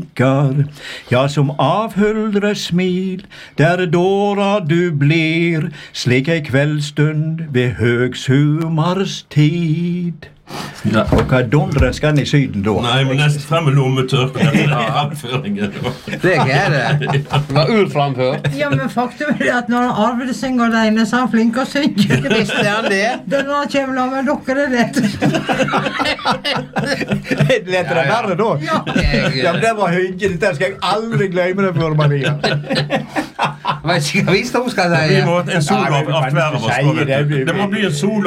blinkar, ja, som avhuldre smil, der dåra du blir, slik ei kveldstund ved høgsumarstid. Ja. Og hva dondren skal I syden da? Nei, men nesten frem med lommetørken. Det Det det. Det var urframført. Ja, men faktum at når Arvid synger alene, så han flink å synge. Visste han det? Når han kommer la meg dere det. Leter det verre da? Ja. Ja, men det var hyggelig. Dette skal jeg aldri glemme det for, Maria. Vet ikke hva vi skal si. Vi må en solo av hver av oss. Nei, men Det må bli en solo